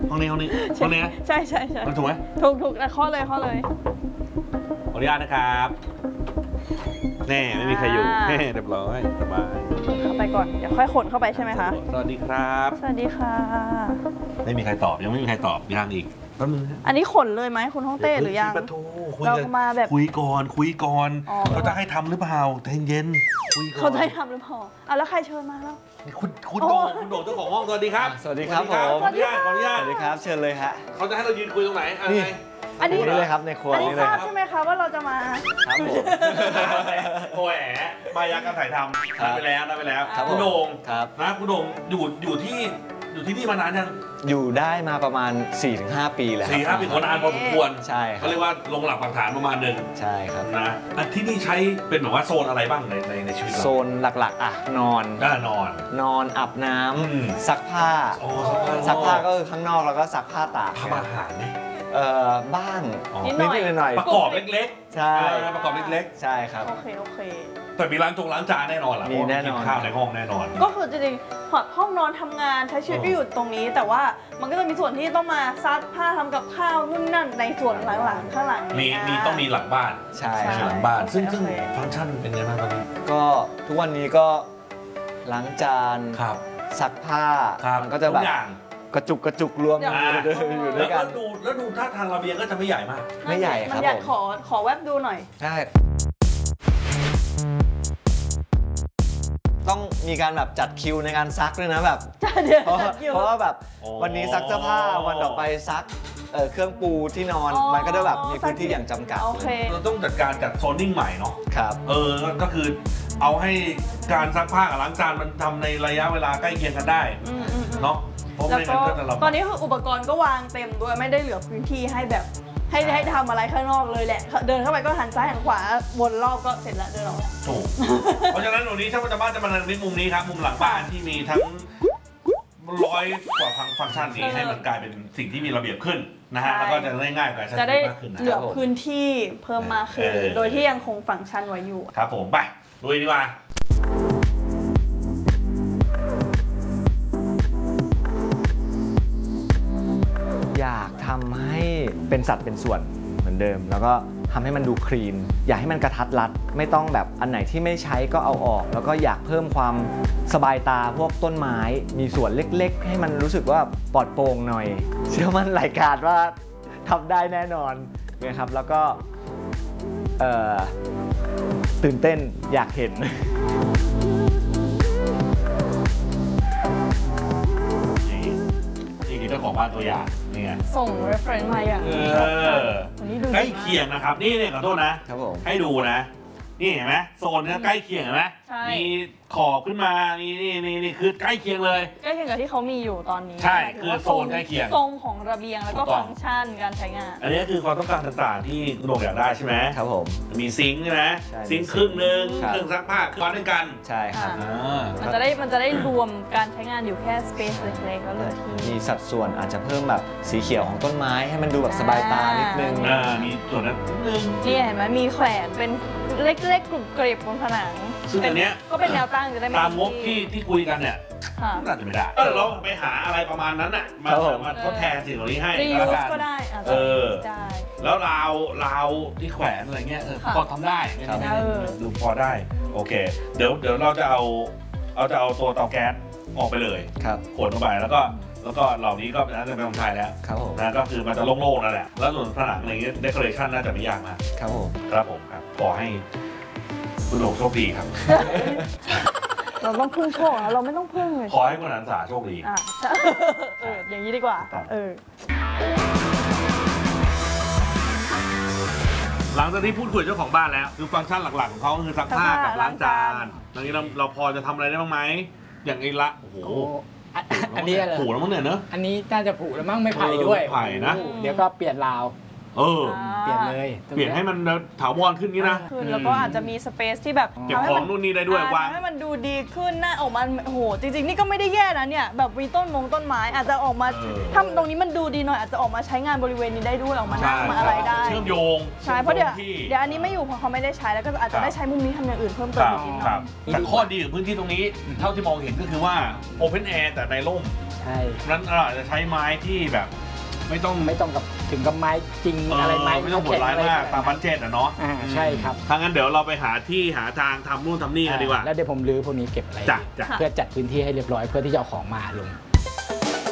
ห้องนี้ใช่มันถูกไหมถูกนะข้อเลยขออนุญาตนะครับแน่ไม่มีใครอยู่เรียบร้อยสบายเข้าไปก่อนเดี๋ยวค่อยขนเข้าไปใช่ไหมคะสวัสดีครับสวัสดีค่ะไม่มีใครตอบยังไม่มีใครตอบยังอีกแป๊บนึงอันนี้ขนเลยไหมคุณฮ่องเต้หรือยังเรามาแบบคุยก่อนเขาจะให้ทำหรือเปล่าใจเย็นคุยก่อนเขาจะให้ทำหรือเปล่าแล้วใครเชิญมาแล้วคุณโด่งเจ้าของห้องสวัสดีครับสวัสดีครับผมขออนุญาตสวัสดีครับเชิญเลยฮะเขาจะให้เรายืนคุยตรงไหนอันนี้เลยครับในครัวนี่เลยครับใช่ไหมคะว่าเราจะมาครับผมโอ้แหมมายาการถ่ายทำได้ไปแล้วคุณโด่งนะคุณโด่งอยู่ที่นี่มานานยังอยู่ได้มาประมาณ 4-5 ปีแล้ว 4-5 ปีคนนานพอสมควรใช่เขาเรียกว่าลงหลักปักฐานประมาณนึงใช่ครับนะที่นี่ใช้เป็นแบบว่าโซนอะไรบ้างในชีวิตเราโซนหลักๆนอนอาบน้ำซักผ้าก็คือข้างนอกแล้วก็ซักผ้าตากทำอาหารไหมบ้างนิดหน่อยประกอบเล็กๆใช่ประกอบเล็กๆใช่ครับโอเคแต่มีล้างจานแน่นอนแหละมีแน่นอนข้าวในห้องแน่นอนก็คือจริงๆห้องนอนทำงานใช้ชีวิตก็อยู่ตรงนี้แต่ว่ามันก็จะมีส่วนที่ต้องมาซักผ้าทำกับข้าวนู่นนั่นในส่วนหลังข้างหลังต้องมีหลังบ้านใช่หลังบ้านซึ่งฟังก์ชันเป็นไงบ้างตอนนี้ก็ทุกวันนี้ก็ล้างจานซักผ้ามันก็จะแบบกระจุกรวมอยู่ด้วยกันแล้วดูท่าทางระเบียงก็จะไม่ใหญ่มากไม่ใหญ่ครับผมขอแวบดูหน่อยใช่ต้องมีการแบบจัดคิวในการซักด้วยนะแบบเพราะว่าแบบวันนี้ซักเสื้อผ้าวันต่อไปซักเครื่องปูที่นอนมันก็จะแบบมีพื้นที่อย่างจำกัดเราต้องจัดโซนนิ่งใหม่เนาะครับก็คือเอาให้การซักผ้ากับล้างจานมันทำในระยะเวลาใกล้เคียงกันได้เนาะแล้วก็ตอนนี้คืออุปกรณ์ก็วางเต็มด้วยไม่ได้เหลือพื้นที่ให้แบบให้ทำอะไรข้างนอกเลยแหละเดินเข้าไปก็หันซ้ายหันขวาวนรอบก็เสร็จแล้วเดินออกถูกเพราะฉะนั้นวันนี้ถ้าบ้านจะมาในมุมนี้ครับมุมหลังบ้านที่มีทั้ง100 กว่าฟังก์ชันนี้ให้มันกลายเป็นสิ่งที่มีระเบียบขึ้นนะฮะแล้วก็จะได้ง่ายกว่าจะได้เหลือพื้นที่เพิ่มมากขึ้นโดยที่ยังคงฟังก์ชันไว้อยู่ครับผมไปลุยดีกว่าอยากทำให้เป็นสัดเป็นส่วนเหมือนเดิมแล้วก็ทำให้มันดูคลีนอยากให้มันกระทัดรัดไม่ต้องแบบอันไหนที่ไม่ใช้ก็เอาออกแล้วก็อยากเพิ่มความสบายตาพวกต้นไม้มีส่วนเล็กๆให้มันรู้สึกว่าปลอดโปร่งหน่อยเชื่อมั่นรายการว่าทำได้แน่นอนนะครับแล้วก็ตื่นเต้นอยากเห็นเจ้าของบ้านตัวอย่างนี่ไงส่ง reference มาอย่างใกล้เคียงนะครับนี่ขอโทษนะให้ดูนะนี่เห็นไหมโซนนี้ใกล้เคียงเห็นไหมมีขอบขึ้นมานี่คือใกล้เคียงเลยใกล้เคียงกับที่เขามีอยู่ตอนนี้ใช่คือโซนใกล้เคียงทรงของระเบียงแล้วก็ฟังก์ชันการใช้งานอันนี้คือความต้องการต่างๆที่คุณโด่งอยากได้ใช่ไหมครับผมมีซิงค์ใช่ไหมซิงค์ครึ่งนึงเครื่องซักผ้าคือด้วยกันใช่ครับมันจะได้รวมการใช้งานอยู่แค่สเปซเล็กๆก็เลยที่มีสัดส่วนอาจจะเพิ่มแบบสีเขียวของต้นไม้ให้มันดูแบบสบายตานิดนึงมีส่วนนั้นนึงนี่เห็นไหมมีแขวนเป็นเล็กๆกรุบกริบบนผนังซึ่งอันเนี้ยก็เป็นแนวตั้งจะได้ตามงบที่คุยกันเนี่ยน่าจะไม่ได้เราไปหาอะไรประมาณนั้นน่ะมาทดแทนสิ่งเหล่านี้ให้ก็ได้แล้วราวที่แขวนอะไรเงี้ยพอทำได้ดูพอได้โอเคเดี๋ยวเราจะเอาตัวเตาแก๊สออกไปเลยขนออกไปแล้วก็เหล่านี้ก็น่าจะเป็นของไทยแล้วนะก็คือมันจะโล่งๆนั่นแหละแล้วส่วนผนังอะไรเงี้ยเดคอเรชั่นน่าจะไม่ยากมากครับผมครับขอให้คุณโด่งโชคดีครับเราต้องพึ่งโชคนะเราไม่ต้องพึ่งเลยขอให้คุณอันสาโชคดีอย่างนี้ดีกว่าหลังจากที่พูดคุยเจ้าของบ้านแล้วคือฟังก์ชันหลักๆของเขาคือซักผ้ากับล้างจานตอนนี้เราพอจะทำอะไรได้บ้างไหมอย่างไอ้ละโอ้โหอันนี้ผูแล้วมั้งเนี่ยเนอะอันนี้น่าจะผูแล้วมั้งไม่ไผ่ด้วยไผ่นะเดี๋ยวก็เปลี่ยนราวเปลี่ยนเลยเปลี่ยนให้มันถาวรขึ้นนี้นะแล้วก็อาจจะมีสเปซที่แบบเก็บของนู่นนี่ได้ด้วยวางให้มันดูดีขึ้นหน้าออกมาโอ้โหจริงๆนี่ก็ไม่ได้แย่นะเนี่ยแบบมีต้นไม้อาจจะออกมาทำตรงนี้มันดูดีหน่อยอาจจะออกมาใช้งานบริเวณนี้ได้ด้วยออกมานั่งมาอะไรได้เชื่อมโยงใช่เพราะเดี๋ยวอันนี้ไม่อยู่เพราะเขาไม่ได้ใช้แล้วก็อาจจะได้ใช้มุมนี้ทำอย่างอื่นเพิ่มเติมอีกนิดหน่อยแต่ข้อดีของพื้นที่ตรงนี้เท่าที่มองเห็นก็คือว่าโอเพนแอร์แต่ในร่มใช่นั้นเราอาจจะใช้ไม้ที่แบบไม่ต้องกับถึงกับไม้จริงอะไรไม้ไม่ต้องโหดร้ายมากตามบัดเจ็ตอะเนาะใช่ครับถ้างั้นเดี๋ยวเราไปหาที่หาทางทำนู่นทำนี่กันดีกว่าแล้วเดี๋ยวผมรื้อพวกนี้เก็บอะไรจ้ะเพื่อจัดพื้นที่ให้เรียบร้อยเพื่อที่จะเอาของมาลง